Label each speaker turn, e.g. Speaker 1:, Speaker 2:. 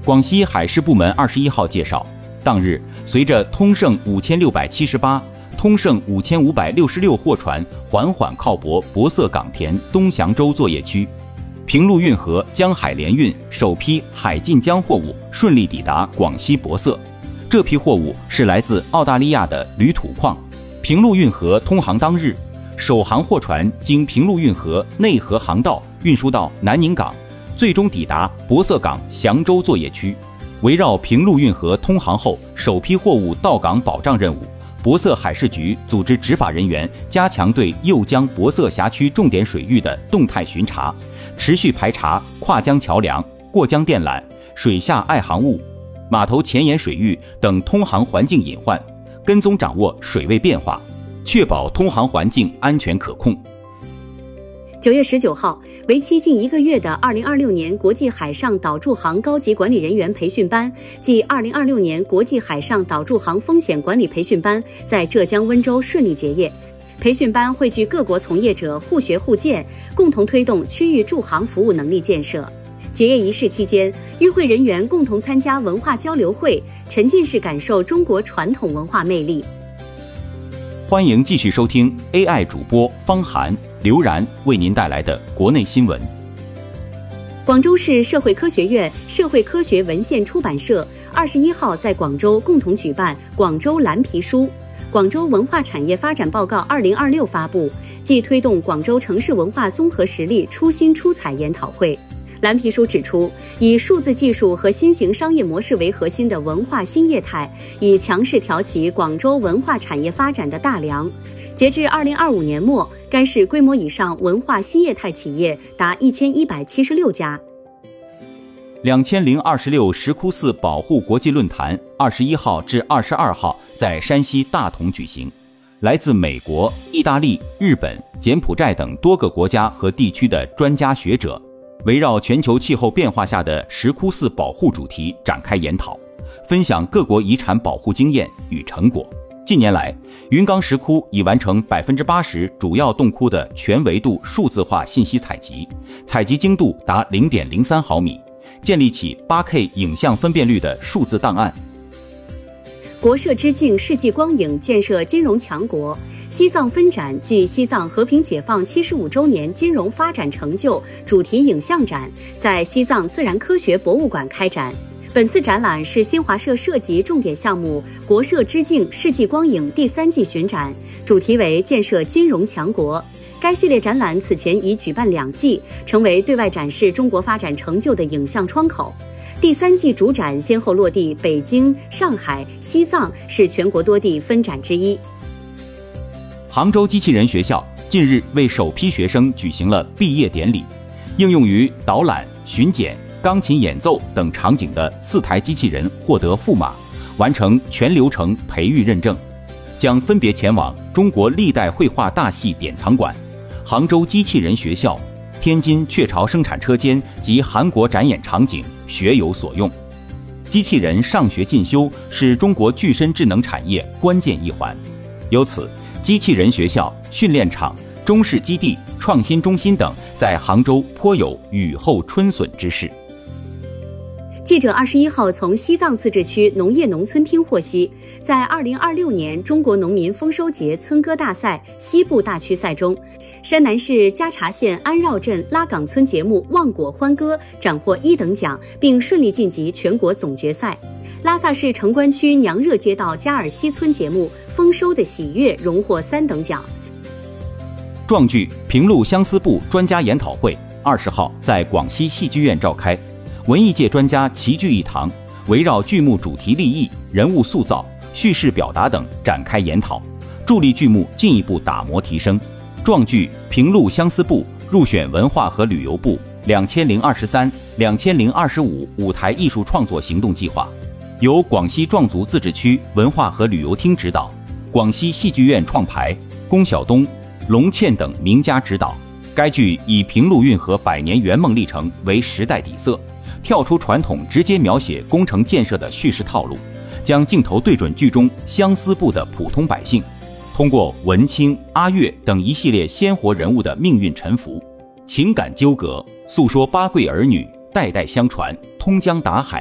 Speaker 1: 广西海事部门21号介绍，当日随着通胜5678、通胜5566货船缓缓靠泊博色港田东翔洲作业区，平陆运河江海联运首批海禁江货物顺利抵达广西博色。这批货物是来自澳大利亚的铝土矿。平陆运河通航当日，首航货船经平陆运河内河航道运输到南宁港，最终抵达博色港翔洲作业区。围绕平陆运河通航后首批货物到港保障任务，博色海事局组织执法人员加强对右江博色辖区重点水域的动态巡查，持续排查跨江桥梁、过江电缆、水下爱航物、码头前沿水域等通航环境隐患，跟踪掌握水位变化，确保通航环境安全可控。
Speaker 2: 9月19号，为期近1个月的2026年国际海上岛驻航高级管理人员培训班暨2026年国际海上岛驻航风险管理培训班在浙江温州顺利结业。培训班汇聚各国从业者互学互鉴，共同推动区域驻航服务能力建设。结业仪式期间，与会人员共同参加文化交流会，沉浸式感受中国传统文化魅力。
Speaker 1: 欢迎继续收听 AI 主播方涵、刘然为您带来的国内新闻。
Speaker 2: 广州市社会科学院社会科学文献出版社21号在广州共同举办广州蓝皮书、广州文化产业发展报告2026发布暨推动广州城市文化综合实力出新出彩研讨会。蓝皮书指出，以数字技术和新型商业模式为核心的文化新业态，以强势挑起广州文化产业发展的大梁。截至2025年末，该市规模以上文化新业态企业达1176家。
Speaker 1: 2026石窟寺保护国际论坛21号至22号在山西大同举行，来自美国、意大利、日本、柬埔寨等多个国家和地区的专家学者，围绕全球气候变化下的石窟寺保护主题展开研讨，分享各国遗产保护经验与成果。近年来，云冈石窟已完成80%主要洞窟的全维度数字化信息采集，采集精度达 0.03 毫米，建立起 8K 影像分辨率的数字档案。
Speaker 2: 国社之境世纪光影建设金融强国，西藏分展暨西藏和平解放75周年金融发展成就主题影像展在西藏自然科学博物馆开展。本次展览是新华社涉及重点项目国社之境世纪光影第3季巡展，主题为建设金融强国。该系列展览此前已举办2季，成为对外展示中国发展成就的影像窗口。第3季主展先后落地北京、上海、西藏，是全国多地分展之一。
Speaker 1: 杭州机器人学校近日为首批学生举行了毕业典礼，应用于导览、巡检、钢琴演奏等场景的4台机器人获得副码，完成全流程培育认证，将分别前往中国历代绘画大系典藏馆、杭州机器人学校、天津雀巢生产车间及韩国展演场景学有所用。机器人上学进修是中国具身智能产业关键一环，由此，机器人学校、训练场、中式基地、创新中心等在杭州颇有雨后春笋之势。
Speaker 2: 记者21号从西藏自治区农业农村厅获悉，在2026年中国农民丰收节村歌大赛西部大区赛中，山南市加查县安绕镇拉岗村节目《旺果欢歌》斩获1等奖，并顺利晋级全国总决赛。拉萨市城关区娘热街道加尔西村节目《丰收的喜悦》荣获3等奖。
Speaker 1: 壮剧平陆相思部专家研讨会20号在广西戏剧院召开，文艺界专家齐聚一堂，围绕剧目主题立意、人物塑造、叙事表达等展开研讨，助力剧目进一步打磨提升。壮剧平陆相思部入选文化和旅游部2023-2025舞台艺术创作行动计划，由广西壮族自治区文化和旅游厅指导，广西戏剧院创排，龚晓东、龙倩等名家指导。该剧以平陆运河100年圆梦历程为时代底色，跳出传统直接描写工程建设的叙事套路，将镜头对准剧中相思部的普通百姓，通过文清、阿月等一系列鲜活人物的命运沉浮、情感纠葛，诉说八贵儿女代代相传、通江达海、